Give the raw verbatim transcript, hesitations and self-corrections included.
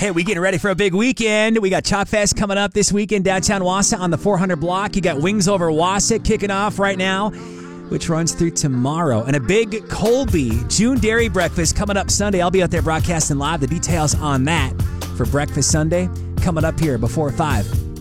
Hey, we getting ready for a big weekend. We got Chop Fest coming up this weekend downtown Wausau on the four hundred block. You got Wings Over Wausau kicking off right now, which runs through tomorrow. And a big Colby June Dairy Breakfast coming up Sunday. I'll be out there broadcasting live. The details on that for Breakfast Sunday coming up here before five.